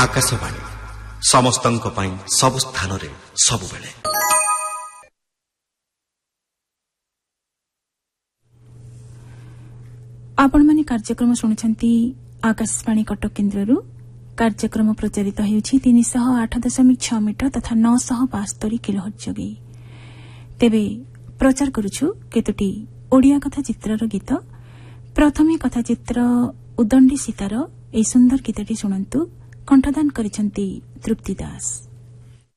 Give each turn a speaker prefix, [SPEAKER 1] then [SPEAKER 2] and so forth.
[SPEAKER 1] आकाशवाणी समस्तଙ୍କ ପାଇଁ ସବୁ ସ୍ଥାନରେ ସବୁବେଳେ।
[SPEAKER 2] ଆପଣମାନେ କାର୍ଯ୍ୟକ୍ରମ ଶୁଣୁଛନ୍ତି ଆକାଶବାଣୀ କଟକ କେନ୍ଦ୍ରରୁ। କାର୍ଯ୍ୟକ୍ରମ ପ୍ରଚାରିତ ହେଉଛି 308.6 ମିଟର ତଥା 972 କିଲୋହର୍ଟ୍ଜ ଯୋଗେ। ତେବେ ପ୍ରଚାର କରୁଛୁ କେତୋଟି ଓଡ଼ିଆ କଥା ଚିତ୍ରର ଗୀତ। ପ୍ରଥମେ କଥା ଚିତ୍ର ଉଦଣ୍ଡୀ ସୀତାର ଏହି ସୁନ୍ଦର ଗୀତଟି ଶୁଣନ୍ତୁ। କଣ୍ଠଦାନ କରିଛନ୍ତି ତୃପ୍ତି ଦାସ।